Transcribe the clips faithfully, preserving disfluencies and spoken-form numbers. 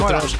Nosotros.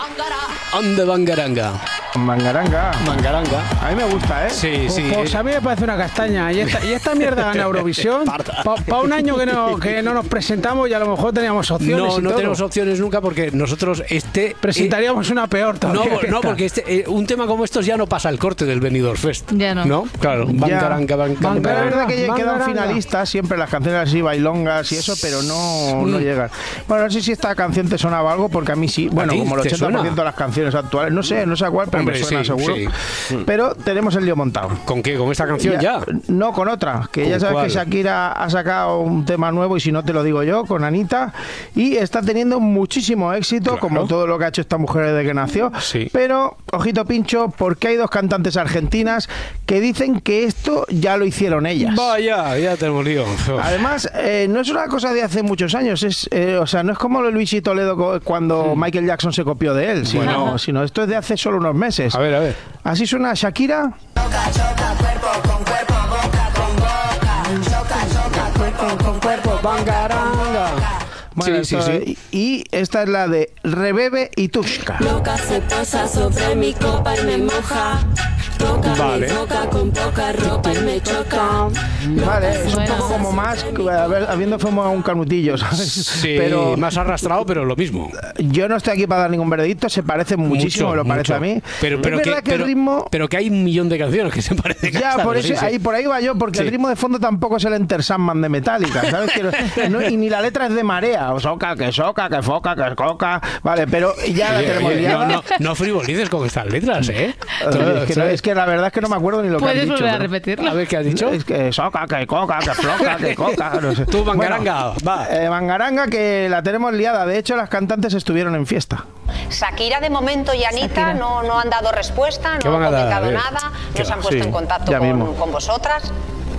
Ande Bangaranga. Mangaranga. Mangaranga. A mí me gusta, ¿eh? Sí, sí. Pues, pues a mí me parece una castaña. Y esta, y esta mierda gana Eurovisión. Para pa un año que no, que no nos presentamos y a lo mejor teníamos opciones. No, y no todo. tenemos opciones nunca porque nosotros este... Presentaríamos eh, una peor todavía. No, no porque este, eh, un tema como estos ya no pasa el corte del Benidorm Fest. Ya no. ¿No? Claro. Bangaranga, Bangaranga. La verdad que Bangaranga. quedan finalistas siempre las canciones así, bailongas y eso, pero no, no llegan. Bueno, no sé si esta canción te sonaba algo, porque a mí sí. Bueno, como el ochenta por ciento de las canciones actuales. No sé, no sé a cuál, pero Hombre, me suena sí, seguro. Sí. Pero tenemos el lío montado. ¿Con qué? ¿Con esta canción ya? ya? No, con otra. Que ya sabes cuál? que Shakira ha sacado un tema nuevo, y si no te lo digo yo, con Anita. Y está teniendo muchísimo éxito, claro, como todo lo que ha hecho esta mujer desde que nació. Sí. Pero, ojito pincho, porque hay dos cantantes argentinas que dicen que esto ya lo hicieron ellas. Vaya, ya tenemos lío. Además, eh, no es una cosa de hace muchos años. Es, eh, o sea, no es como lo de Luis y Toledo cuando Michael Jackson se copió de él, sino, bueno. sino esto es de hace solo unos meses. A ver, a ver. Así suena Shakira. Choca, choca, cuerpo con cuerpo, boca con boca. Choca, choca, cuerpo con cuerpo, Bangaranga. Bueno, sí, esto, sí, sí. Y esta es la de Rebebe y Tushka. Loca se posa sobre mi copa y me moja. Toca, Vale. me toca con poca ropa y me choca. Vale, es un Bueno. poco como más, a ver, habiendo fumado un canutillo, ¿sabes? Sí, pero más arrastrado, pero lo mismo. yo no estoy aquí para dar ningún veredicto, se parece muchísimo, Mucho, me lo parece mucho. a mí. Pero, pero es que, verdad que pero, el ritmo... pero que hay un millón de canciones que se parecen. Ya, a por, esta, eso, sí, ahí, sí. por ahí va yo, porque Sí. el ritmo de fondo tampoco es el Enter Sandman de Metallica, ¿sabes? Que no- y ni la letra es de marea, o soca, que soca, que foca, que coca, vale, pero ya la Oye, tenemos oye, liada. no, no, no frivolices con estas letras, ¿eh? Eh, es, que no- es que la verdad es que no me acuerdo ni lo que has ¿Puedes dicho. volver a pero- repetirlo? A ver, ¿qué has dicho? Es que soca, que coca, que floca, que coca, no sé. Tú, Bangaranga, va. Eh, Bangaranga, que la tenemos liada. De hecho, las cantantes estuvieron en fiesta. Shakira de momento y Anita Shakira. no, no han dado respuesta, ¿Qué no van a han dar? comentado A ver. nada, ¿Qué no se han va? puesto Sí, en contacto ya con, mismo. con vosotras.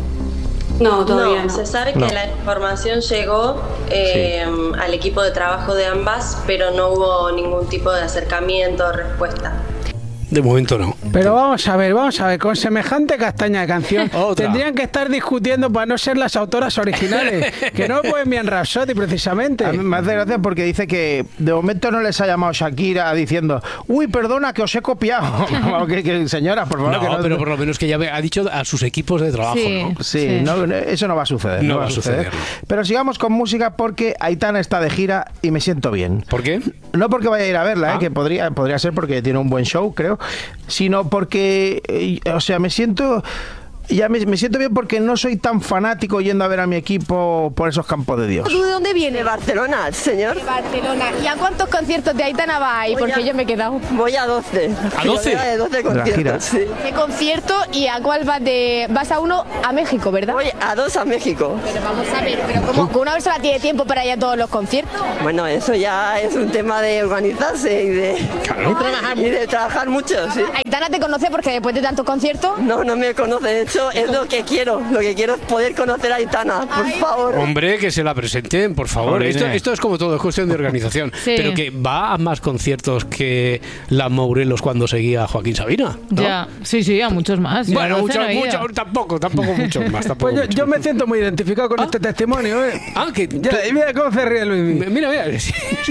No, todavía No, no. se sabe que No. la información llegó eh, al equipo de trabajo de ambas, pero no hubo ningún tipo de acercamiento o respuesta. De momento no. Pero vamos a ver, vamos a ver, con semejante castaña de canción Otra. tendrían que estar discutiendo para no ser las autoras originales, que no Bohemian Rhapsody precisamente. A mí me hace gracia porque dice que de momento no les ha llamado Shakira diciendo, uy, perdona, que os he copiado. No, que, que, señora, por favor. No, que no, pero por lo menos que ya ha dicho a sus equipos de trabajo, Sí. ¿no? Sí, Sí. No, eso no va a suceder. No va a suceder, no. Pero sigamos con música porque Aitana está de gira y me siento bien. ¿Por qué? No porque vaya a ir a verla, Ah. ¿eh? Que podría, podría ser porque tiene un buen show, creo, sino porque, eh, o sea, me siento... Ya me, me siento bien porque no soy tan fanático yendo a ver a mi equipo por esos campos de Dios. ¿Tú de dónde viene? De Barcelona, señor. De Barcelona. ¿Y a cuántos conciertos de Aitana vais? Voy Porque a- yo me he quedado. Voy a doce. ¿A doce? Yo voy a doce la gira. conciertos, sí. ¿Qué concierto y a cuál vas de...? Vas a uno a México, ¿verdad? Voy a dos a México. Pero vamos a ver, pero como que una persona tiene tiempo para ir a todos los conciertos. Bueno, eso ya es un tema de organizarse y de, Claro. trabajar, y de trabajar mucho, sí. Aitana te conoce porque después de tantos conciertos... No, no me conoce. De hecho, es lo que quiero. Lo que quiero es poder conocer a Aitana, por favor. Hombre, que se la presenten, por favor. Jolines. Esto, esto es como todo, es cuestión de organización. Sí. Pero que va a más conciertos que la Mourelos cuando seguía a Joaquín Sabina, ¿no? Ya, sí, sí, a muchos más. Yo a Bueno, doce mucho, no he ido. mucho, tampoco, tampoco mucho más. Tampoco Pues yo, mucho. yo me siento muy identificado con este testimonio, ¿eh? Ah, que... Ya, y mira cómo se ríe Luis. Mira, mira. Eh,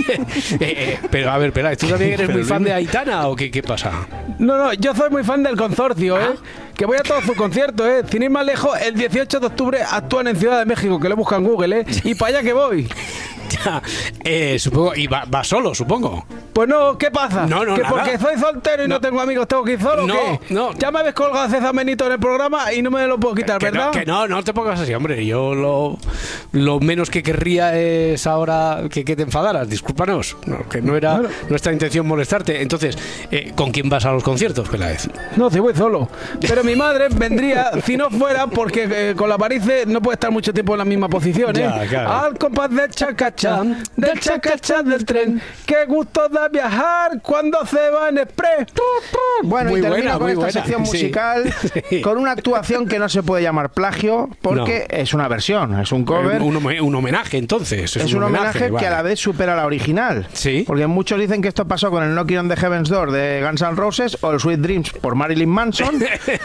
eh, pero a ver, Peláez, ¿tú también eres muy fan de Aitana o qué, qué pasa? No, no, yo soy muy fan del consorcio, ¿eh? Que voy a todos sus conciertos, ¿eh? Sin ir más lejos, el dieciocho de octubre actúan en Ciudad de México, que lo buscan en Google, ¿eh? Y para allá que voy. Ya, eh, supongo, y va, va solo, supongo. Pues no, ¿qué pasa? No, no, ¿Que nada. porque soy soltero y no, No. tengo amigos tengo que ir solo o No, qué? no. Ya me habéis colgado César Benito en el programa y no me lo puedo quitar, Que ¿verdad? no, que no, no te pongas así, hombre. Yo lo, lo menos que querría es ahora que, que te enfadaras. Discúlpanos, no, que no era Bueno. nuestra intención molestarte. Entonces, eh, ¿con quién vas a los conciertos, Peláez? No, si voy solo. Pero mi madre vendría si no fuera porque eh, con la varice no puede estar mucho tiempo en la misma posición, ¿eh? Ya, claro. Al compás del chacachá, del chacachá del tren. Qué gusto da viajar cuando se va en express. Bueno, Muy y termino buena, con muy esta buena. sección Sí. musical Sí. con una actuación que no se puede llamar plagio porque es una versión, es un cover. Un, home- un homenaje, entonces. Es, Es un homenaje que a la vale. vez supera la original. Sí. Porque muchos dicen que esto pasó con el Knocking on the Heaven's Door de Guns N' Roses o el Sweet Dreams por Marilyn Manson.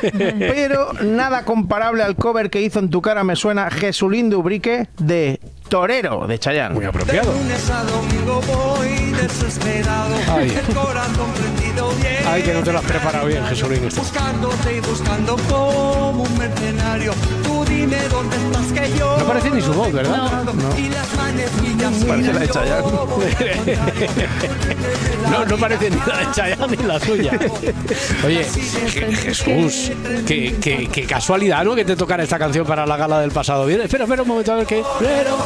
Pero nada comparable al cover que hizo En tu cara me suena Jesulín de Ubrique de Torero de Chayanne. Muy apropiado. lunes a domingo voy desesperado, Ay. el corazón prendido bien. Ay, que no te lo has preparado bien, Jesulín. Buscándote y buscando como un mercenario. Tú dime dónde estás que yo. No parece ni su voz, ¿verdad? No. Y las manecillas Parece la de Chayanne. No, no parece ni la de Chayanne ni la suya. Oye, Je- Jesús, qué, qué, qué casualidad, ¿no? Que te tocara esta canción para la gala del pasado viernes. Espera, espera un momento a ver qué. Pero...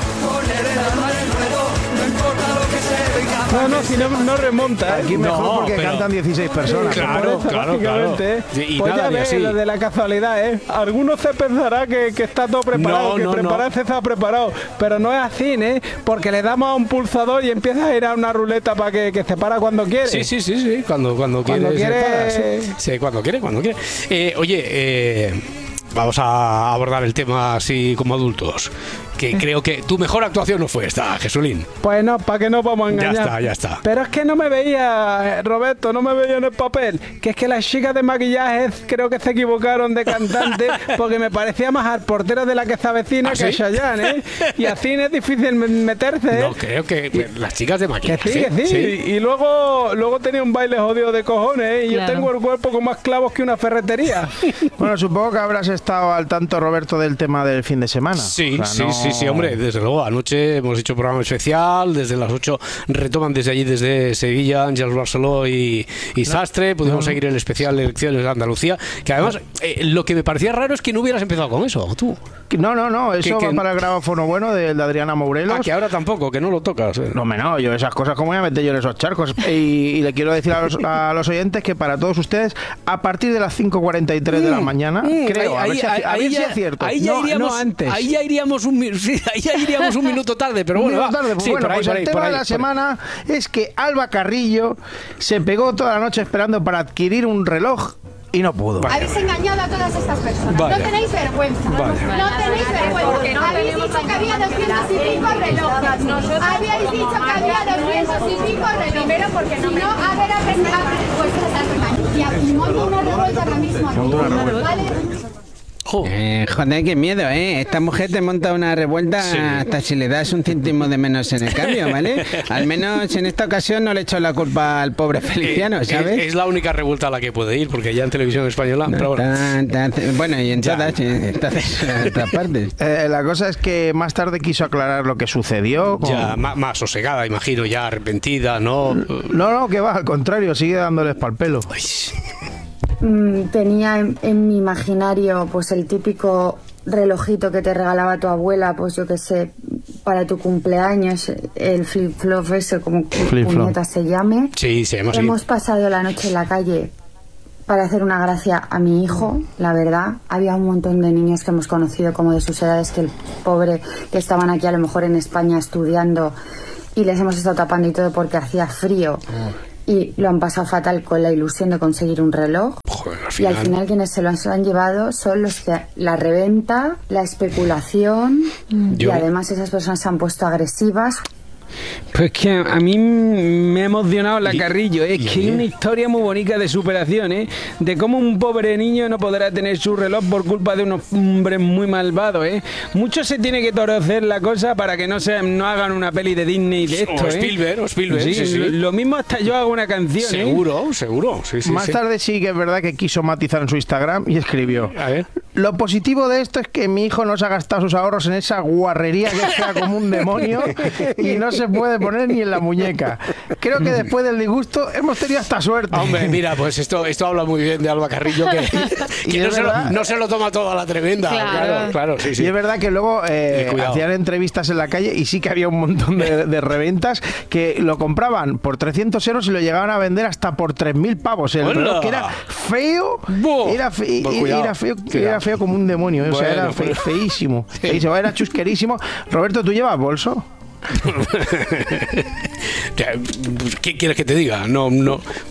No, no, si no, no remonta. ¿eh? Aquí mejor No, porque pero- cantan dieciséis personas. Claro, Por eso, claro, claro. lógicamente, ¿eh? Y- y pues nada ya de ves así. lo de la casualidad, ¿eh? Algunos se pensará que, que está todo preparado, No, que no, prepararse está preparado, pero no es así, ¿eh? Porque le damos a un pulsador y empiezas a ir a una ruleta para que, que se para cuando quiere. Sí, sí, sí, sí, cuando, cuando quiere. Cuando se quiere- para, sí. Sí, cuando quiere, cuando quiere. Eh, oye, eh, vamos a abordar el tema así como adultos. Que creo que tu mejor actuación no fue esta, Jesulín. Pues no, ¿para qué nos vamos a Ya engañar? está, ya está. Pero es que no me veía, eh, Roberto, no me veía en el papel. Que es que las chicas de maquillaje creo que se equivocaron de cantante porque me parecía más al portero de la que se avecina ¿Ah, que a sí? Chayanne, ¿eh? Y así es difícil meterse, ¿eh? No, creo que las chicas de Que maquillaje. sí, que sí. Y, y luego, luego tenía un baile jodido de cojones, ¿eh? Y Claro. yo tengo el cuerpo con más clavos que una ferretería. Bueno, supongo que habrás estado al tanto, Roberto, del tema del fin de semana. Sí, O sea, sí, no- sí, sí, hombre, desde luego. Anoche hemos hecho programa especial, desde las ocho retoman desde allí, desde Sevilla, Ángels Barceló y, y Sastre. Pudimos seguir el especial de elecciones de Andalucía, que además eh, lo que me parecía raro es que no hubieras empezado con eso, tú. No, no, no, eso Que- va que- para el grabófono bueno de, de Adriana Mourelos. Ah, que ahora tampoco, que no lo tocas. eh. No, me no, yo esas cosas, ¿cómo voy a meter yo en esos charcos? Y, y le quiero decir a los, a los oyentes que para todos ustedes, a partir de las cinco cuarenta y tres de la mañana, Mm, creo, a ahí- ver si, ahí- a ver ahí si ya- acierto. Ahí ya No, iríamos no antes. Ahí ya iríamos un, mi- sí, ahí ya iríamos un minuto tarde, pero Un bueno, minuto va. tarde. Pues Sí, bueno, por ahí, pues por el ahí, tema por ahí, de la por ahí. semana es que Alba Carrillo se pegó toda la noche esperando para adquirir un reloj y no pudo. Habéis engañado a todas estas personas. Vaya. No tenéis vergüenza. Vaya. No tenéis vergüenza. Habéis dicho que había doscientos y pico relojes. Habíais dicho que había doscientos y pico relojes. Primero porque no me... Si no, a ver, a ver, a ver, pues las y aquí monto una revuelta ahora mismo aquí. ¿Vale? Jo. Eh, joder, qué miedo, ¿eh? Esta mujer te monta una revuelta Sí. hasta si le das un céntimo de menos en el cambio, ¿vale? Al menos en esta ocasión no le echo la culpa al pobre Feliciano, Eh, ¿sabes? Es, es la única revuelta a la que puede ir, porque ya en televisión española. No, pero bueno. tan- tan- bueno, y en Ya. todas, en entonces, en otras partes. Eh, la cosa es que más tarde quiso aclarar lo que sucedió. con- Ya más, más sosegada, imagino, ya arrepentida, ¿no? No, no, que va, al contrario, sigue dándoles pal pelo. Ay, Mm, tenía en, en mi imaginario pues el típico relojito que te regalaba tu abuela, pues yo que sé, para tu cumpleaños, el flip-flop ese, como que Flip-flop. puñeta se llame. Sí, se llama así. Hemos pasado la noche en la calle para hacer una gracia a mi hijo, la verdad. Había un montón de niños que hemos conocido como de sus edades, que el pobre, que estaban aquí a lo mejor en España estudiando y les hemos estado tapando y todo porque hacía frío. Y lo han pasado fatal con la ilusión de conseguir un reloj. Joder, al Y final. al final quienes se lo han, se lo han llevado son los que la reventa, la especulación Yo- y además esas personas se han puesto agresivas. Pues que a mí me ha emocionado la Y- Carrillo, ¿eh? y Es que hay a mí- una historia muy bonita de superación, ¿eh? De cómo un pobre niño no podrá tener su reloj por culpa de unos hombres muy malvados, ¿eh? Mucho se tiene que torcer la cosa para que no se no hagan una peli de Disney de esto, O ¿eh? Spielberg, o Spielberg, sí, sí. Lo, lo mismo hasta yo hago una canción, ¿eh? Seguro, seguro. Sí, sí, Más sí. tarde sí que es verdad que quiso matizar en su Instagram y escribió: A ver. lo positivo de esto es que mi hijo no se ha gastado sus ahorros en esa guarrería que es fea como un demonio y no se puede poner ni en la muñeca. Creo que después del disgusto hemos tenido hasta suerte. Hombre, mira, pues esto, esto habla muy bien de Alba Carrillo, que, Y que es no, se lo, verdad. no se lo toma todo a la tremenda. Claro, Claro. claro, sí, sí. Y es verdad que luego eh, Eh, cuidado. hacían entrevistas en la calle y sí que había un montón de, de reventas que lo compraban por trescientos euros y lo llegaban a vender hasta por tres mil pavos. El ¡Hola! reloj que era feo, ¡Buh! era, fe- Pues cuidado, era, feo, cuidado. era feo como un demonio. O sea, Bueno, era fe- pues- feísimo. feísimo, Era chusquerísimo. Roberto, ¿tú llevas bolso? ¿Qué quieres que te diga? No, no,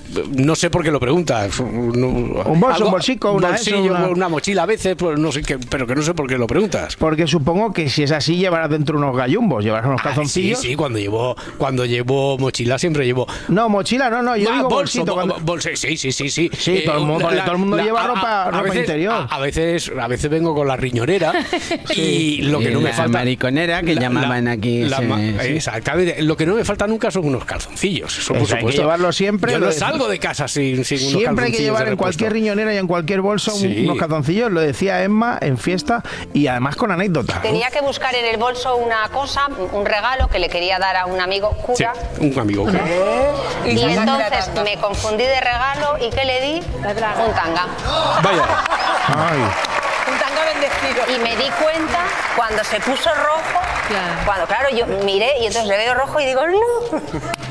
no sé por qué lo preguntas. Un bolso, un bolsico, una, bolsillo, eso, una... una mochila a veces, pues no sé qué, pero que no sé por qué lo preguntas. Porque supongo que si es así llevarás dentro unos gallumbos, llevarás unos calzoncillos. Ay, sí, sí, cuando llevo, cuando llevo mochila siempre llevo. No, mochila no, no, yo ah, digo bolso, bolsito. Cuando... bolso, sí, sí, sí, sí. Sí, eh, todo el mundo, la, todo el mundo la, lleva a, ropa, a, ropa veces, interior. A, a veces, a veces vengo con la riñonera sí. y lo que y no me la falta. mariconera que la, llamaban la, aquí. La, ese, la, sí. Exactamente. Lo que no me falta nunca son unos calzoncillos. Eso, por Eso, hay que llevarlo siempre. Yo no de... salgo de casa sin, sin unos Siempre hay que llevar en cualquier riñonera y en cualquier bolso sí. unos calzoncillos. Lo decía Emma en fiesta y además con anécdota. Tenía que buscar en el bolso una cosa, un regalo que le quería dar a un amigo cura. Sí, un amigo cura. Y, y entonces me confundí de regalo y ¿qué le di? Un tanga. Vaya. Ay. Un tanga bendecido. Y me di cuenta cuando se puso rojo, claro. cuando claro, yo miré y entonces le veo rojo y digo, no.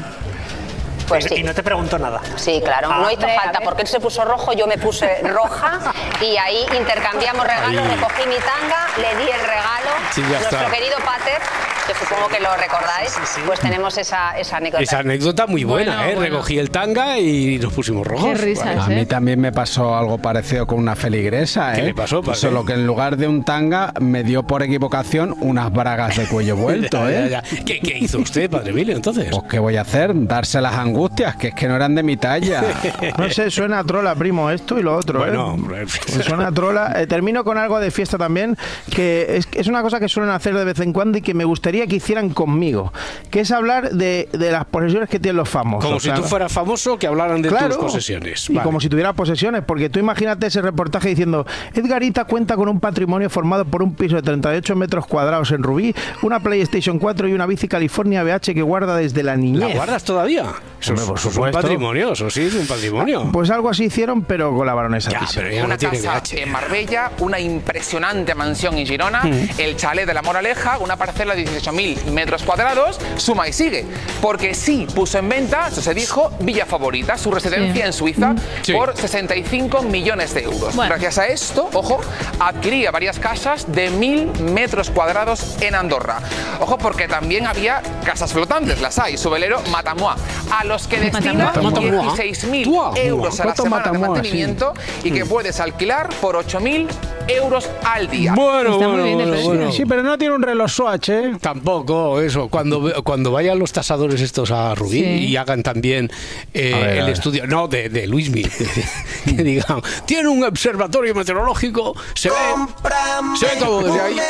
Pues sí. Y no te preguntó nada. Sí, claro, ah, no hizo falta porque él se puso rojo, yo me puse roja y ahí intercambiamos regalos, ahí. Recogí mi tanga, le di el regalo. Sí, Nuestro está. querido Pater, que supongo que lo recordáis, sí, sí. pues tenemos esa, esa anécdota. Esa anécdota muy buena, bueno, ¿eh? Bueno. Recogí el tanga y nos pusimos rojos. Qué risas, bueno, ¿eh? A mí también me pasó algo parecido con una feligresa, ¿eh? ¿Qué le pasó, padre? Solo que en lugar de un tanga me dio por equivocación unas bragas de cuello vuelto, ¿eh? ya, ya. ¿Qué, ¿Qué hizo usted, Padre Emilio, entonces? Pues ¿qué voy a hacer? Darse las angustias, que es que no eran de mi talla. No sé, suena a trola, primo, esto y lo otro. Bueno, ¿eh? Suena a trola. Eh, termino con algo de fiesta también, que es, es una cosa que suelen hacer de vez en cuando y que me gustaría que hicieran conmigo, que es hablar de, de las posesiones que tienen los famosos. Como o sea, si tú fueras famoso, que hablaran de claro, tus posesiones. Y vale. como si tuviera posesiones, porque tú imagínate ese reportaje diciendo: Edgarita cuenta con un patrimonio formado por un piso de treinta y ocho metros cuadrados en Rubí, una PlayStation cuatro y una bici California B H que guarda desde la niñez. ¿La guardas todavía? Eso Hombre, por es un supuesto. patrimonio, eso sí es un patrimonio. Pues algo así hicieron, pero con la baronesa. Ya, pero ya una no tiene casa B H. en Marbella, una impresionante mansión en Girona, mm. el chalet de la Moraleja, una parcela de dieciocho mil metros cuadrados, suma y sigue. Porque sí puso en venta, eso se dijo, Villa Favorita, su residencia sí. en Suiza, sí. por sesenta y cinco millones de euros. Bueno. Gracias a esto, ojo, adquiría varias casas de mil metros cuadrados en Andorra. Ojo, porque también había casas flotantes, las hay, su velero Matamua, a los que destina dieciséis mil euros a la semana de mantenimiento sí. y que puedes alquilar por ocho mil euros al día. Bueno, Está bueno, muy bien bueno, el bueno. Sí, pero no tiene un reloj Swatch, ¿eh? Tampoco, eso. Cuando, cuando vayan los tasadores estos a Rubí sí. y hagan también eh, ver, el estudio, no, de, de Luismi, que digan, tiene un observatorio meteorológico, se ve, se ve todo desde ahí.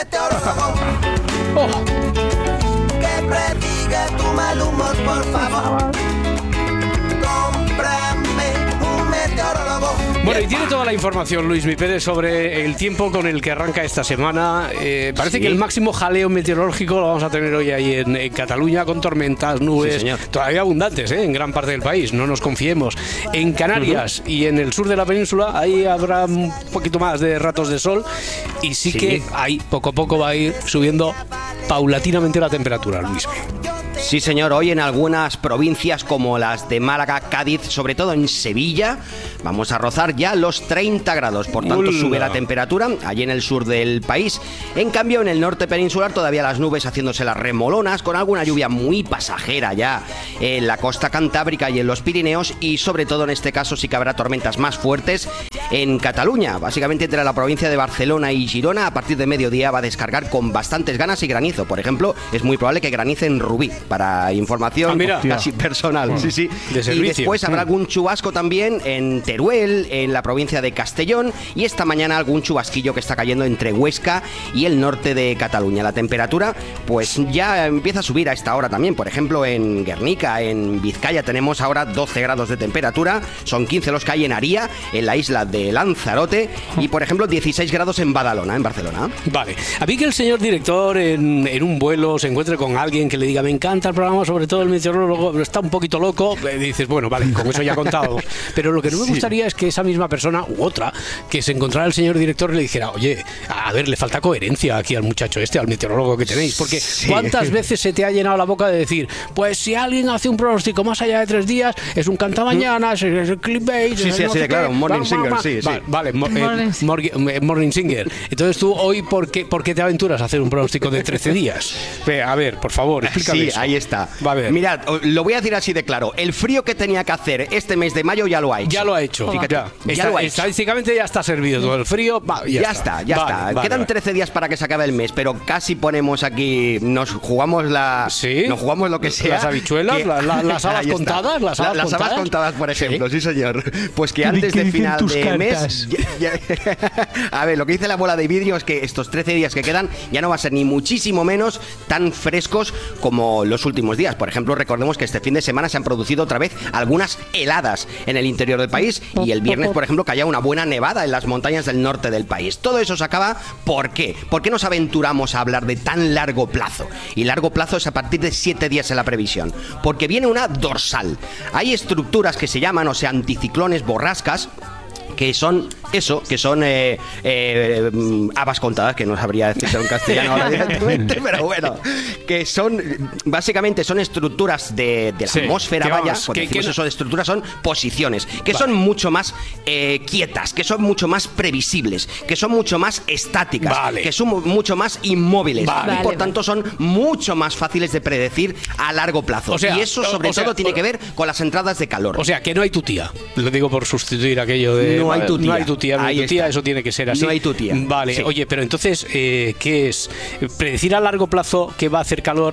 Oh. Que prediga tu mal humor, por favor. Cómprame un meteorólogo. Bueno, y tiene toda la información Luismi Pérez sobre el tiempo con el que arranca esta semana. Eh, parece sí. que el máximo jaleo meteorológico lo vamos a tener hoy ahí en, en Cataluña, con tormentas, nubes, sí, todavía abundantes ¿eh? en gran parte del país, no nos confiemos. En Canarias uh-huh. y en el sur de la península, ahí habrá un poquito más de ratos de sol y sí, sí. que ahí poco a poco va a ir subiendo paulatinamente la temperatura, Luismi. Sí, señor, hoy en algunas provincias como las de Málaga, Cádiz, sobre todo en Sevilla, vamos a rozar ya los treinta grados, por tanto Ula. sube la temperatura allí en el sur del país. En cambio, en el norte peninsular todavía las nubes haciéndose las remolonas, con alguna lluvia muy pasajera ya en la costa cantábrica y en los Pirineos, y sobre todo en este caso sí que habrá tormentas más fuertes en Cataluña, básicamente entre la provincia de Barcelona y Girona. A partir de mediodía va a descargar con bastantes ganas y granizo. Por ejemplo, es muy probable que granice en Rubí, para información ah, mira. casi personal. Sí, sí. De y después habrá algún chubasco también en Teruel, en la provincia de Castellón, y esta mañana algún chubasquillo que está cayendo entre Huesca y el norte de Cataluña. La temperatura pues ya empieza a subir a esta hora también. Por ejemplo, en Guernica, en Vizcaya, tenemos ahora doce grados de temperatura, son quince los que hay en Aría, en la isla de Lanzarote, y por ejemplo dieciséis grados en Badalona, en Barcelona. Vale, a mí que el señor director en, en un vuelo se encuentre con alguien que le diga, me encanta el programa, sobre todo el meteorólogo, pero está un poquito loco, eh, dices, bueno, vale, con eso ya contado. Pero lo que no me sí. gustaría es que esa misma persona u otra que se encontrara el señor director y le dijera, oye, a ver, le falta coherencia aquí al muchacho este, al meteorólogo que tenéis, porque sí. ¿cuántas veces se te ha llenado la boca de decir, pues si alguien hace un pronóstico más allá de tres días, es un cantamañanas, es el clickbait, sí, sí, no así de claro, un morning bam, singer, bam, sí. sí, sí. Vale, vale mo- eh, Morg- eh, Morning Singer. Entonces tú hoy, ¿por qué, ¿por qué te aventuras a hacer un pronóstico de trece días? Ve, a ver, por favor, explícame Sí, eso. ahí está. Va a ver. Mirad, o- lo voy a decir así de claro. El frío que tenía que hacer este mes de mayo ya lo ha hecho. Ya lo ha hecho. Fíjate, ya. ya Está- lo ha hecho. Estadísticamente ya está servido todo el frío. Va, ya, Ya está, ya Vale, está. vale, Quedan vale. trece días para que se acabe el mes, pero casi ponemos aquí, nos jugamos la, ¿Sí? nos jugamos lo que sea. Las habichuelas, que- la- la- las habas Ahí está. contadas, las habas La- las habas contadas. contadas, por ejemplo, sí, señor. Pues que ¿Qué- antes qué de dicen final tus de cartas? mes, ya- ya- a ver, lo que dice la bola de vidrio es que estos trece días que quedan ya no va a ser ni muchísimo menos tan frescos como los últimos días. Por ejemplo, recordemos que este fin de semana se han producido otra vez algunas heladas en el interior del país y el viernes, por ejemplo, caía una buena nevada en las montañas del norte del país. Todo eso se acaba. ¿Por qué? ¿Por qué nos aventuramos a hablar de tan largo plazo? Y largo plazo es a partir de siete días en la previsión. Porque viene una dorsal. Hay estructuras que se llaman, o sea, anticiclones, borrascas, que son eso, que son eh, eh, mm, habas contadas, que no sabría decirlo en castellano ahora directamente, pero bueno, que son, básicamente son estructuras de, de la Sí, atmósfera, que vaya, vamos, cuando que- decimos que no- eso de estructuras son posiciones, que Vale. son mucho más eh, quietas, que son mucho más previsibles, que son mucho más estáticas, Vale. que son mu- mucho más inmóviles, Vale. y por Vale, tanto son mucho más fáciles de predecir a largo plazo. O sea, y eso o- sobre o sea, todo tiene o- que ver con las entradas de calor. O sea, que no hay tu tía. Lo digo por sustituir aquello de... No hay tu tía. No hay tu tía, no hay Ahí tu tía, está. eso tiene que ser así. No hay tu tía. Vale, Sí. oye, pero entonces, eh, ¿qué es? ¿Predecir a largo plazo que va a hacer calor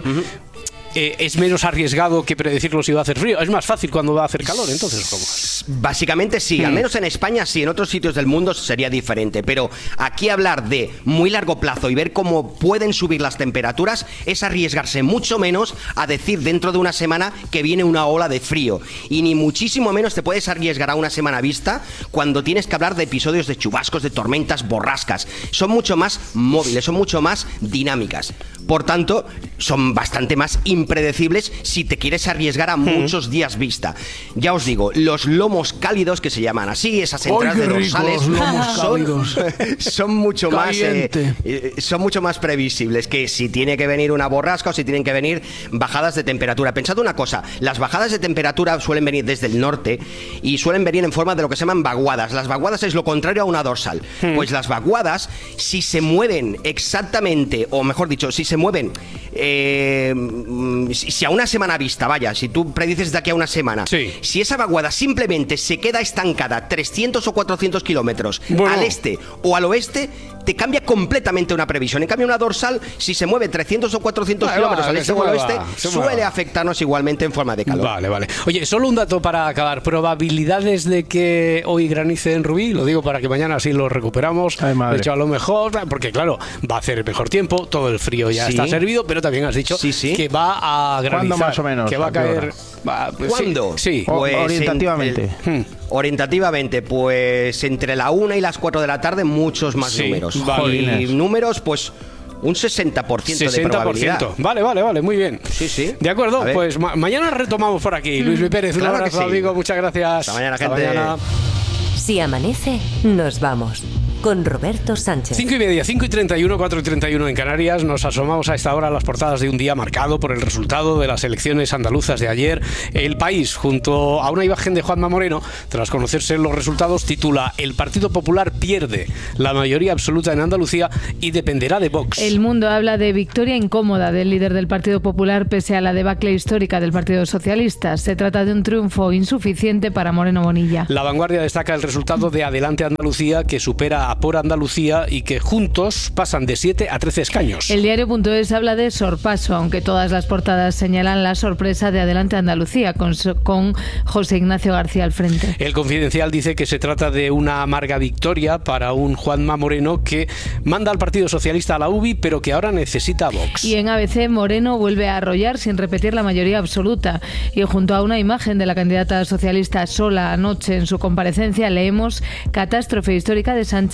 eh, es menos arriesgado que predecirlo si va a hacer frío? Es más fácil cuando va a hacer calor, entonces, ¿cómo es? Básicamente sí, al menos en España sí, en otros sitios del mundo sería diferente, pero aquí hablar de muy largo plazo y ver cómo pueden subir las temperaturas es arriesgarse mucho menos a decir dentro de una semana que viene una ola de frío, y ni muchísimo menos te puedes arriesgar a una semana vista cuando tienes que hablar de episodios de chubascos, de tormentas, borrascas. Son mucho más móviles, son mucho más dinámicas. Por tanto, son bastante más impredecibles si te quieres arriesgar a muchos días vista. Ya os digo, los lomos cálidos, que se llaman así, esas ¡Ay, entradas qué de ricos, dorsales, lomos son, cálidos! son mucho más eh, Caliente. eh, son mucho más previsibles que si tiene que venir una borrasca o si tienen que venir bajadas de temperatura. Pensad una cosa, las bajadas de temperatura suelen venir desde el norte y suelen venir en forma de lo que se llaman vaguadas. Las vaguadas es lo contrario a una dorsal. Pues las vaguadas, si se mueven exactamente, o mejor dicho, si se mueven eh, mm, si si a una semana vista, vaya, si tú predices de aquí a una semana, si esa vaguada simplemente se queda estancada trescientos o cuatrocientos kilómetros Bueno. al este o al oeste, te cambia completamente una previsión. En cambio, una dorsal, si se mueve trescientos o cuatrocientos Vale, kilómetros vale, al este se o al mueva, oeste, se suele mueva. afectarnos igualmente en forma de calor. Vale, vale. Oye, solo un dato para acabar. ¿Probabilidades de que hoy granice en Rubí? Lo digo para que mañana sí lo recuperamos. madre. De hecho, a lo mejor, porque claro, va a hacer mejor tiempo, todo el frío ya Sí. está servido, pero también has dicho que va a granizar. ¿Cuándo más o menos? Que va a ¿A qué caer... hora? va, pues, sí, ¿Cuándo? Sí. O- Pues orientativamente. en- el- orientativamente, pues entre la una y las cuatro de la tarde, muchos más Sí, números. vale. Y números, pues un sesenta por ciento de sesenta por ciento. probabilidad. Vale, vale, vale, muy bien. Sí, sí. De acuerdo, A ver. pues ma- mañana retomamos por aquí. Luis Mi Pérez, un Claro que abrazo, sí. amigo, muchas gracias. Hasta mañana, gente. mañana. Si amanece, nos vamos. Con Roberto Sánchez. Cinco y media, cinco y treinta y uno, cuatro y treinta y uno en Canarias. Nos asomamos a esta hora a las portadas de un día marcado por el resultado de las elecciones andaluzas de ayer. El País, junto a una imagen de Juanma Moreno, tras conocerse los resultados, titula: El Partido Popular pierde la mayoría absoluta en Andalucía y dependerá de Vox. El Mundo habla de victoria incómoda del líder del Partido Popular pese a la debacle histórica del Partido Socialista. Se trata de un triunfo insuficiente para Moreno Bonilla. La Vanguardia destaca el resultado de Adelante Andalucía, que supera a Por Andalucía y que juntos pasan de siete a trece escaños. El diario.es habla de sorpaso, aunque todas las portadas señalan la sorpresa de Adelante Andalucía, con, con José Ignacio García al frente. El Confidencial dice que se trata de una amarga victoria para un Juanma Moreno que manda al Partido Socialista a la U B I, pero que ahora necesita a Vox. Y en A B C, Moreno vuelve a arrollar sin repetir la mayoría absoluta. Y junto a una imagen de la candidata socialista sola anoche en su comparecencia, leemos: catástrofe histórica de Sánchez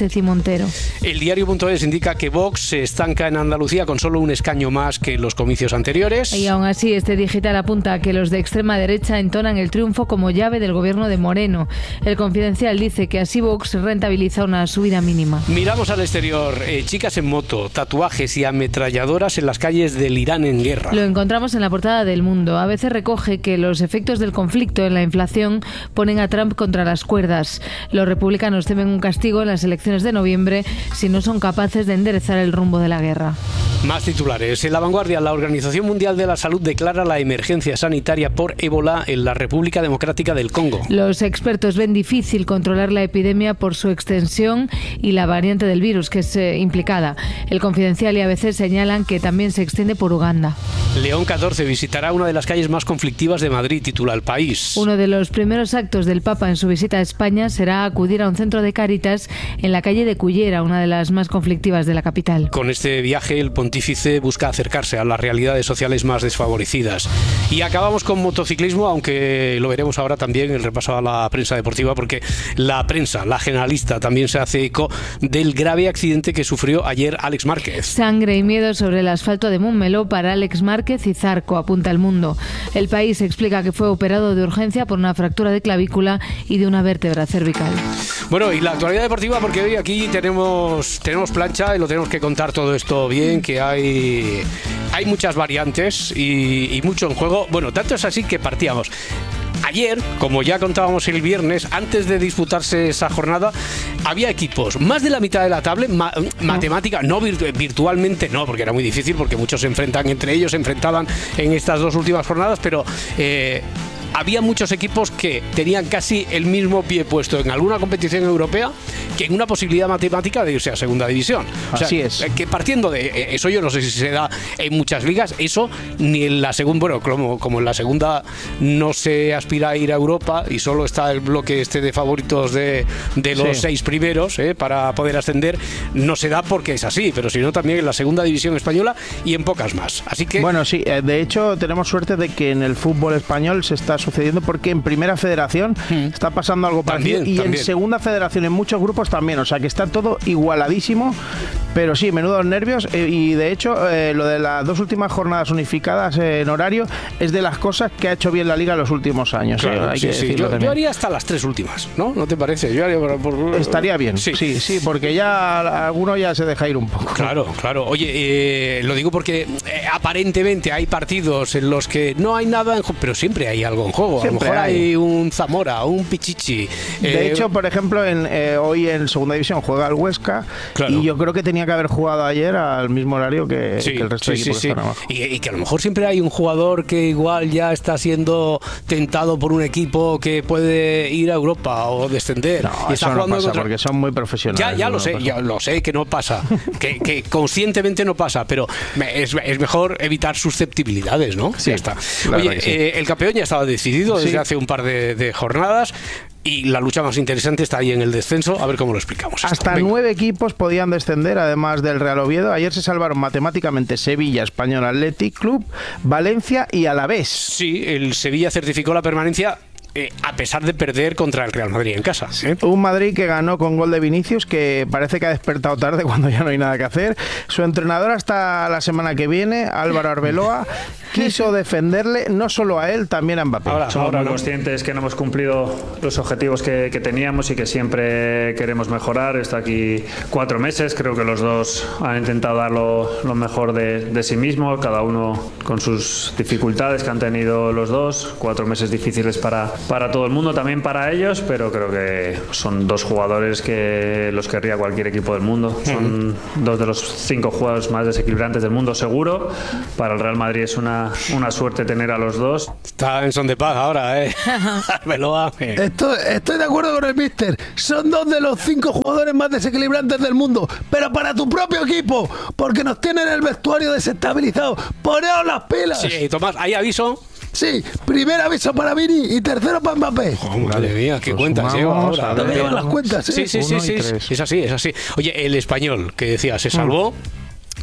Sánchez y Montero. El diario.es indica que Vox se estanca en Andalucía con solo un escaño más que los comicios anteriores. Y aún así, este digital apunta a que los de extrema derecha entonan el triunfo como llave del gobierno de Moreno. El Confidencial dice que así Vox rentabiliza una subida mínima. Miramos al exterior. Eh, chicas en moto, tatuajes y ametralladoras en las calles del Irán en guerra. Lo encontramos en la portada del Mundo. A veces recoge que los efectos del conflicto en la inflación ponen a Trump contra las cuerdas. Los republicanos temen un castigo en las elecciones de noviembre si no son capaces de enderezar el rumbo de la guerra. Más titulares. En La Vanguardia, la Organización Mundial de la Salud declara la emergencia sanitaria por ébola en la República Democrática del Congo. Los expertos ven difícil controlar la epidemia por su extensión y la variante del virus que es eh, implicada. El Confidencial y A B C señalan que también se extiende por Uganda. León catorce visitará una de las calles más conflictivas de Madrid, titula El País. Uno de los primeros actos del Papa en su visita a España será acudir a un centro de Cáritas en la calle de Cullera, una de las más conflictivas de la capital. Con este viaje, el pontífice busca acercarse a las realidades sociales más desfavorecidas. Y acabamos con motociclismo, aunque lo veremos ahora también en el repaso a la prensa deportiva, porque la prensa, la generalista, también se hace eco del grave accidente que sufrió ayer Alex Márquez. Sangre y miedo sobre el asfalto de Montmeló para Alex Márquez y Zarco, apunta El Mundo. El País explica que fue operado de urgencia por una fractura de clavícula y de una vértebra cervical. Bueno, y la actualidad deportiva, porque hoy aquí tenemos, tenemos plancha y lo tenemos que contar todo esto bien, que hay, hay muchas variantes y, y mucho en juego. Bueno, tanto es así que partíamos. Ayer, como ya contábamos el viernes, antes de disputarse esa jornada, había equipos, más de la mitad de la tabla, ma matemática, no virtu virtualmente no, porque era muy difícil, porque muchos se enfrentan entre ellos, se enfrentaban en estas dos últimas jornadas, pero eh, había muchos equipos que tenían casi el mismo pie puesto en alguna competición europea que en una posibilidad matemática de irse a segunda división. O sea, así es. Que partiendo de eso, yo no sé si se da en muchas ligas, eso ni en la segunda, bueno, como, como en la segunda no se aspira a ir a Europa y solo está el bloque este de favoritos de, de los sí. seis primeros eh, para poder ascender, no se da porque es así, pero si no también en la segunda división española y en pocas más. Así que... Bueno, sí, de hecho tenemos suerte de que en el fútbol español se está sucediendo, porque en Primera Federación hmm. está pasando algo parecido también, y también. En Segunda Federación en muchos grupos también, o sea que está todo igualadísimo, pero sí, menudos nervios eh, y de hecho eh, lo de las dos últimas jornadas unificadas eh, en horario es de las cosas que ha hecho bien la Liga en los últimos años. Claro, eh, hay sí, que sí. Yo, yo haría hasta las tres últimas, ¿no? ¿No te parece? Yo haría por, por... Estaría bien, sí. sí, sí, porque ya alguno ya se deja ir un poco. Claro, claro. Oye, eh, lo digo porque eh, aparentemente hay partidos en los que no hay nada en juego, pero siempre hay algo en juego. Siempre a lo mejor hay. hay un Zamora, un Pichichi. De eh, hecho, por ejemplo, en, eh, hoy en Segunda División juega el Huesca, claro. Y yo creo que tenía que haber jugado ayer al mismo horario que, sí, que el resto sí, de equipos sí, que están sí. abajo. Y, y que a lo mejor siempre hay un jugador que igual ya está siendo tentado por un equipo que puede ir a Europa o descender. No, y está eso jugando no pasa contra... porque son muy profesionales. Ya, ya no lo sé, pasa. ya lo sé que no pasa, que, que conscientemente no pasa, pero es, es mejor evitar susceptibilidades, ¿no? Sí, ya está. Oye, Oye, sí. eh, el campeón ya estaba decidido desde sí. hace un par de, de jornadas. Y la lucha más interesante está ahí en el descenso, a ver cómo lo explicamos. Hasta esto. nueve equipos podían descender, además del Real Oviedo. Ayer se salvaron matemáticamente Sevilla, Español Athletic Club, Valencia y Alavés. Sí, el Sevilla certificó la permanencia Eh, a pesar de perder contra el Real Madrid en casa. ¿eh? Un Madrid que ganó con gol de Vinicius, que parece que ha despertado tarde cuando ya no hay nada que hacer. Su entrenador hasta la semana que viene, Álvaro Arbeloa, quiso defenderle no solo a él, también a Mbappé. Ahora, Somos ahora, muy ¿no? conscientes que no hemos cumplido los objetivos que, que teníamos y que siempre queremos mejorar. Está aquí cuatro meses, creo que los dos han intentado dar lo, lo mejor de, de sí mismos, cada uno con sus dificultades que han tenido los dos. Cuatro meses difíciles para para todo el mundo, también para ellos, pero creo que son dos jugadores que los querría cualquier equipo del mundo. Son mm. dos de los cinco jugadores más desequilibrantes del mundo, seguro. Para el Real Madrid es una, una suerte tener a los dos. Está en son de paz ahora, ¿eh? Arbeloa. Estoy, estoy de acuerdo con el míster. Son dos de los cinco jugadores más desequilibrantes del mundo, pero para tu propio equipo, porque nos tienen el vestuario desestabilizado. ¡Poneos las pilas! Sí, Tomás, ¿hay aviso? Sí, primer aviso para Vini y tercero para Mbappé. Oh, madre mía, qué pues cuentas lleva ahora. ¿Dónde llevan las cuentas? Sí, ¿eh? sí, sí, sí, sí, es así, es así. Oye, el Español, que decía, se salvó.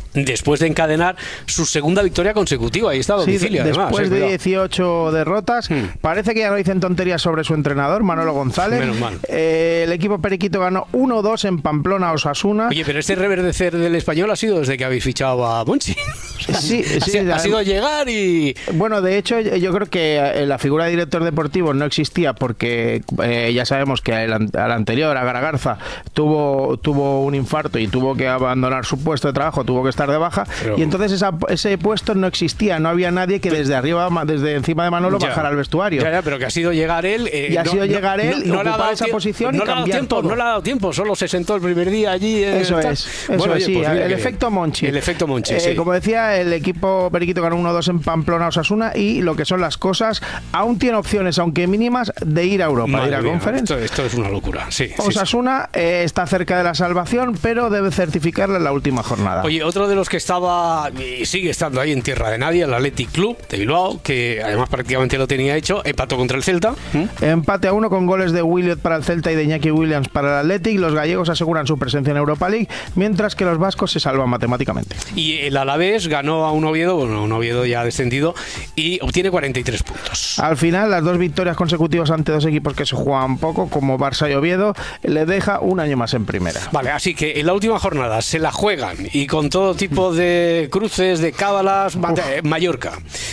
después de encadenar su segunda victoria consecutiva. Ahí está a domicilio, sí, además. Después eh, de cuidado. dieciocho derrotas, hmm. parece que ya no dicen tonterías sobre su entrenador, Manolo González. Menos mal. Eh, el equipo periquito ganó uno dos en Pamplona a Osasuna. Oye, pero este reverdecer del Español ha sido desde que habéis fichado a Monchi. Sí, sí, ha, ha sido llegar y... Bueno, de hecho, yo creo que la figura de director deportivo no existía porque eh, ya sabemos que al, al anterior, a Garagarza, tuvo, tuvo un infarto y tuvo que abandonar su puesto de trabajo, tuvo que estar de baja, pero... y entonces esa, ese puesto no existía, no había nadie que desde arriba, desde encima de Manolo, ya. bajara al vestuario. Ya, ya, pero que ha sido llegar él... Eh, y ha no, sido no, llegar él, no, no ocupar esa tiempo, posición no y cambiar tiempo, todo. No le ha dado tiempo, solo se sentó el primer día allí. Eh, eso está. es, eso bueno, es, oye, sí, pues el que... efecto Monchi. El efecto Monchi, eh, sí. Como decía, el equipo periquito ganó uno dos en Pamplona Osasuna y lo que son las cosas, aún tiene opciones, aunque mínimas, de ir a Europa, Madre ir a mía, Conference. Esto, esto es una locura, sí. Osasuna sí, sí. Eh, está cerca de la salvación, pero debe certificarla en la última jornada. Oye, otro de los que estaba y sigue estando ahí en tierra de nadie, el Athletic Club de Bilbao, que además prácticamente lo tenía hecho, empató contra el Celta. ¿Mm? Empate a uno con goles de Williot para el Celta y de Iñaki Williams para el Athletic. Los gallegos aseguran su presencia en Europa League, mientras que los vascos se salvan matemáticamente. Y el Alavés ganó a un Oviedo, bueno, un Oviedo ya descendido, y obtiene cuarenta y tres puntos. Al final, las dos victorias consecutivas ante dos equipos que se juegan poco, como Barça y Oviedo, le deja un año más en primera. Vale, así que en la última jornada se la juegan y con todo tipo de cruces, de cábalas, Uf. Mallorca,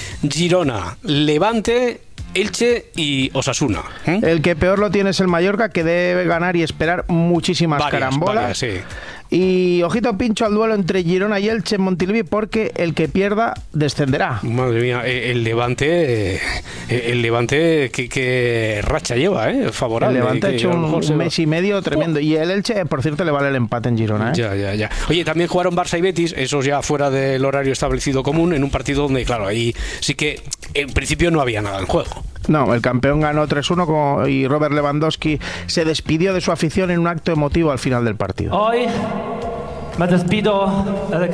Girona, Levante, Elche y Osasuna. ¿Mm? El que peor lo tiene es el Mallorca, que debe ganar y esperar muchísimas varias, carambolas. Varias, sí. Y ojito pincho al duelo entre Girona y Elche en Montilivi, porque el que pierda descenderá. Madre mía, el Levante, el Levante que, que racha lleva, ¿eh? Favorable. El Levante ha hecho un, un mes va. y medio tremendo. Oh. Y el Elche, por cierto, le vale el empate en Girona, ¿eh? Ya, ya, ya. Oye, también jugaron Barça y Betis, esos ya fuera del horario establecido común, en un partido donde, claro, ahí sí que en principio no había nada en juego. No, el campeón ganó tres uno y Robert Lewandowski se despidió de su afición en un acto emotivo al final del partido. Hoy me despido en